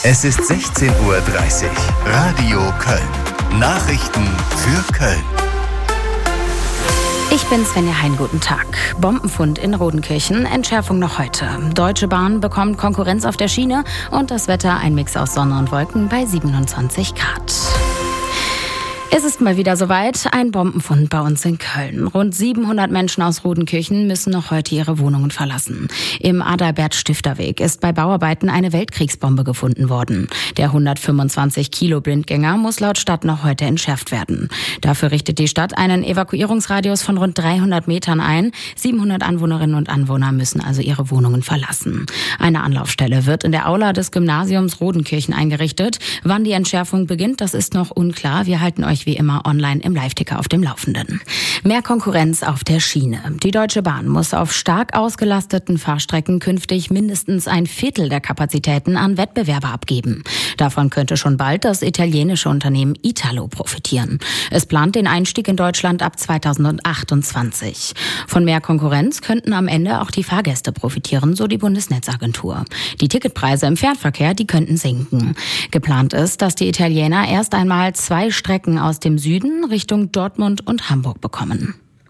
Es ist 16:30 Uhr. Radio Köln. Nachrichten für Köln. Ich bin Svenja Hein, guten Tag. Bombenfund in Rodenkirchen, Entschärfung noch heute. Deutsche Bahn bekommt Konkurrenz auf der Schiene und das Wetter ein Mix aus Sonne und Wolken bei 27 Grad. Es ist mal wieder soweit, ein Bombenfund bei uns in Köln. Rund 700 Menschen aus Rodenkirchen müssen noch heute ihre Wohnungen verlassen. Im Adalbert-Stifter-Weg ist bei Bauarbeiten eine Weltkriegsbombe gefunden worden. Der 125 Kilo Blindgänger muss laut Stadt noch heute entschärft werden. Dafür richtet die Stadt einen Evakuierungsradius von rund 300 Metern ein. 700 Anwohnerinnen und Anwohner müssen also ihre Wohnungen verlassen. Eine Anlaufstelle wird in der Aula des Gymnasiums Rodenkirchen eingerichtet. Wann die Entschärfung beginnt, das ist noch unklar. Wir halten euch wie immer online im Live-Ticker auf dem Laufenden. Mehr Konkurrenz auf der Schiene. Die Deutsche Bahn muss auf stark ausgelasteten Fahrstrecken künftig mindestens ein Viertel der Kapazitäten an Wettbewerber abgeben. Davon könnte schon bald das italienische Unternehmen Italo profitieren. Es plant den Einstieg in Deutschland ab 2028. Von mehr Konkurrenz könnten am Ende auch die Fahrgäste profitieren, so die Bundesnetzagentur. Die Ticketpreise im Fernverkehr, die könnten sinken. Geplant ist, dass die Italiener erst einmal 2 Strecken aus dem Süden Richtung Dortmund und Hamburg bekommen.